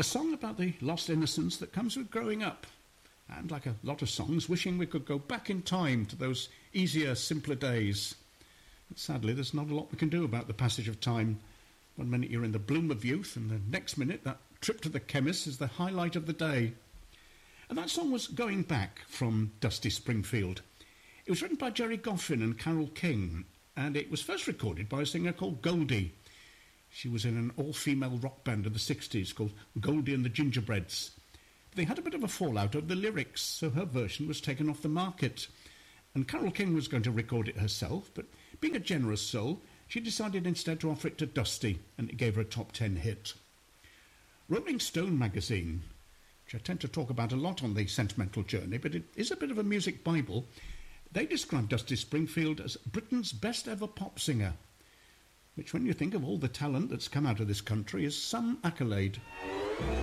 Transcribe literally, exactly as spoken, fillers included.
A song about the lost innocence that comes with growing up. And like a lot of songs, wishing we could go back in time to those easier, simpler days. But sadly, there's not a lot we can do about the passage of time. One minute you're in the bloom of youth, and the next minute that trip to the chemist is the highlight of the day. And that song was Going Back from Dusty Springfield. It was written by Jerry Goffin and Carole King, and it was first recorded by a singer called Goldie. She was in an all-female rock band of the sixties called Goldie and the Gingerbreads. They had a bit of a fallout over the lyrics, so her version was taken off the market. And Carole King was going to record it herself, but being a generous soul, she decided instead to offer it to Dusty, and it gave her a top ten hit. Rolling Stone magazine, which I tend to talk about a lot on the Sentimental Journey, but it is a bit of a music bible, they described Dusty Springfield as Britain's best ever pop singer, which when you think of all the talent that's come out of this country is some accolade.